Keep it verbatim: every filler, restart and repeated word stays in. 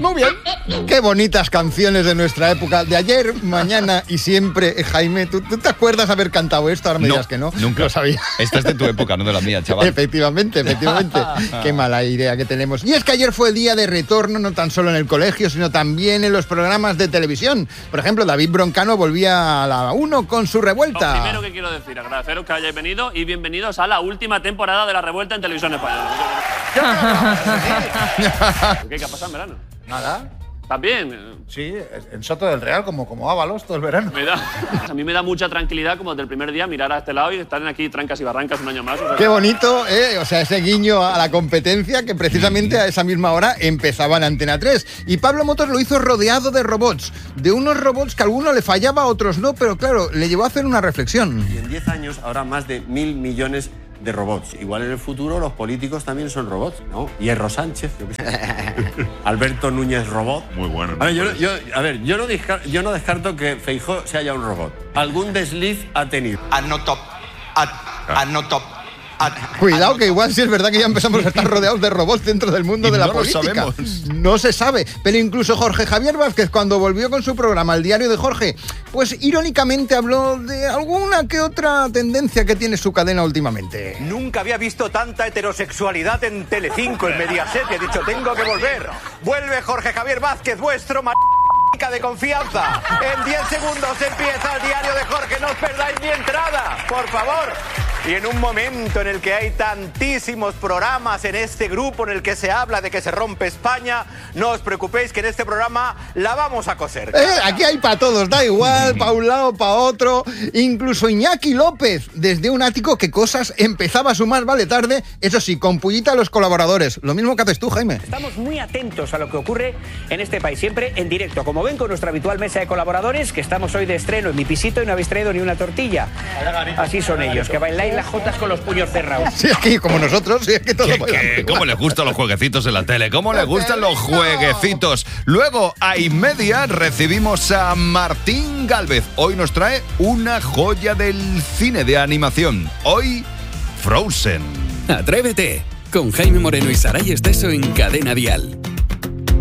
Muy bien. Qué bonitas canciones de nuestra época, de ayer, mañana y siempre. Eh, Jaime, ¿tú, ¿tú te acuerdas haber cantado esto? Ahora me No, digas que no. Nunca lo sabía. Esta es de tu época, no de la mía, chaval. Efectivamente, efectivamente. Qué mala idea que tenemos. Y es que ayer fue el día de retorno, no tan solo en el colegio, sino también en los programas de televisión. Por ejemplo, David Broncano volvía a la uno con su Revuelta. Lo primero que quiero decir, agradeceros que hayáis venido y bienvenidos a la última temporada de La Revuelta en Televisión Española. ¿Qué, ¿Qué ha pasado en verano? Nada. También. Sí, en Soto del Real, como, como Ábalos todo el verano. Me da, a mí me da mucha tranquilidad, como desde el primer día, mirar a este lado y estar aquí trancas y barrancas un año más. O sea, Qué bonito, ¿eh? O sea, ese guiño a la competencia que precisamente a esa misma hora empezaba en Antena tres. Y Pablo Motos lo hizo rodeado de robots. De unos robots que a algunos le fallaba, a otros no, pero claro, le llevó a hacer una reflexión. Y en diez años habrá más de mil millones de robots. Igual en el futuro los políticos también son robots, ¿no? Hierro Sánchez, yo qué sé. Alberto Núñez Robot. Muy bueno. A ver, yo, yo, a ver, yo, no descarto, yo no descarto que Feijóo se haya un robot. Algún desliz ha tenido. A no top. A, a no top. Cuidado, que igual sí es verdad que ya empezamos a estar rodeados de robots dentro del mundo Y de la no lo política. sabemos. No se sabe. Pero incluso Jorge Javier Vázquez, cuando volvió con su programa El Diario de Jorge, pues irónicamente habló de alguna que otra tendencia que tiene su cadena últimamente. Nunca había visto tanta heterosexualidad en Telecinco, en Mediaset, y he dicho, tengo que volver. Vuelve Jorge Javier Vázquez, vuestro m*** de confianza. En diez segundos empieza El Diario de Jorge, no os perdáis mi entrada, por favor. Y en un momento en el que hay tantísimos programas en este grupo en el que se habla de que se rompe España, no os preocupéis que en este programa la vamos a coser. Eh, aquí hay para todos, da igual, para un lado, para otro. Incluso Iñaki López, desde un ático, que cosas empezaba a sumar, vale tarde, eso sí, con pullita a los colaboradores. Lo mismo que haces tú, Jaime. Estamos muy atentos a lo que ocurre en este país, siempre en directo. Como ven, con nuestra habitual mesa de colaboradores, que estamos hoy de estreno en mi pisito y no habéis traído ni una tortilla. Así son ellos, que bailáis las jotas con los puños cerrados. Sí, es que como nosotros, sí, es que todo ¿Qué, bailamos qué? igual. ¿Cómo les gustan los jueguecitos en la tele? ¿Cómo les gustan los jueguecitos? Luego, a y media, recibimos a Martín Gálvez. Hoy nos trae una joya del cine de animación. Hoy, Frozen. Atrévete, con Jaime Moreno y Saray Esteso en Cadena Dial.